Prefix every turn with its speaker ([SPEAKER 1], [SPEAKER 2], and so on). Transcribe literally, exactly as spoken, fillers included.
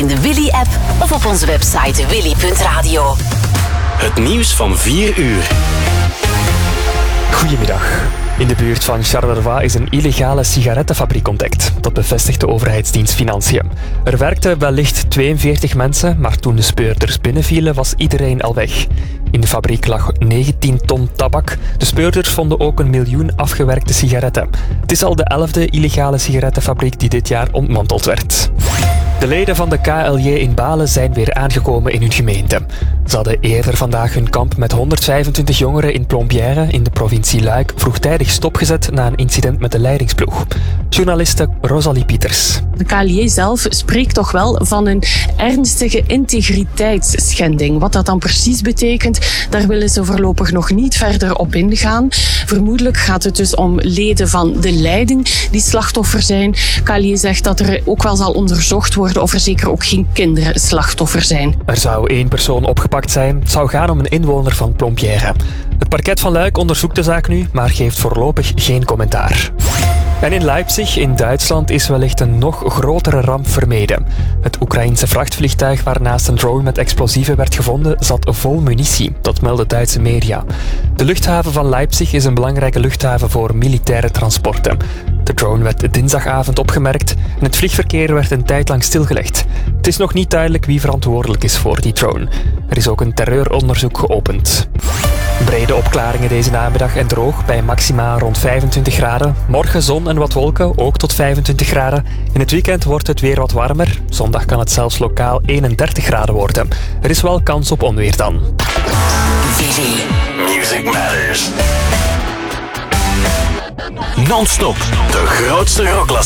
[SPEAKER 1] in de Willy-app of op onze website willy punt radio.
[SPEAKER 2] Het nieuws van vier uur.
[SPEAKER 3] Goedemiddag. In de buurt van Charleroi is een illegale sigarettenfabriek ontdekt. Dat bevestigt de overheidsdienst Financiën. Er werkten wellicht tweeënveertig mensen, maar toen de speurders binnenvielen was iedereen al weg. In de fabriek lag negentien ton tabak. De speurders vonden ook een miljoen afgewerkte sigaretten. Het is al de elfde illegale sigarettenfabriek die dit jaar ontmanteld werd. De leden van de K L J in Balen zijn weer aangekomen in hun gemeente. Ze hadden eerder vandaag hun kamp met honderdvijfentwintig jongeren in Plombières in de provincie Luik vroegtijdig stopgezet na een incident met de leidingsploeg. Journaliste Rosalie Pieters.
[SPEAKER 4] De K L J zelf spreekt toch wel van een ernstige integriteitsschending. Wat dat dan precies betekent, daar willen ze voorlopig nog niet verder op ingaan. Vermoedelijk gaat het dus om leden van de leiding die slachtoffer zijn. K L J zegt dat er ook wel zal onderzocht worden of er zeker ook geen kinderen slachtoffer zijn.
[SPEAKER 3] Er zou één persoon opgepakt zijn. Het zou gaan om een inwoner van Plombières. Het parket van Luik onderzoekt de zaak nu, maar geeft voorlopig geen commentaar. En in Leipzig, in Duitsland, is wellicht een nog grotere ramp vermeden. Het Oekraïense vrachtvliegtuig waarnaast een drone met explosieven werd gevonden, zat vol munitie. Dat melden Duitse media. De luchthaven van Leipzig is een belangrijke luchthaven voor militaire transporten. De drone werd dinsdagavond opgemerkt en het vliegverkeer werd een tijd lang stilgelegd. Het is nog niet duidelijk wie verantwoordelijk is voor die drone. Er is ook een terreuronderzoek geopend. Brede opklaringen deze namiddag en droog bij maxima rond vijfentwintig graden. Morgen zon en wat wolken, ook tot vijfentwintig graden. In het weekend wordt het weer wat warmer. Zondag kan het zelfs lokaal eenendertig graden worden. Er is wel kans op onweer dan.
[SPEAKER 2] Willy. Music Matters. Non-stop, de grootste rockklassiekers.